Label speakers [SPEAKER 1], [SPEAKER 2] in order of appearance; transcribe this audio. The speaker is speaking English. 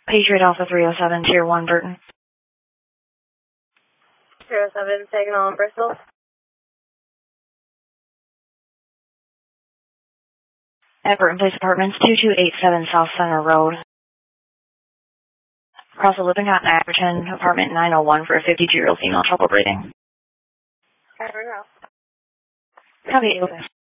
[SPEAKER 1] Patriot Alpha 307, Tier 1, Burton.
[SPEAKER 2] 307, Saginaw and Bristol.
[SPEAKER 1] At Burton Place Apartments, 2287 South Center Road. Across the Lippincott and Ackerton, apartment 901 for a 52-year-old female trouble breathing.
[SPEAKER 2] Copy.
[SPEAKER 1] Copy.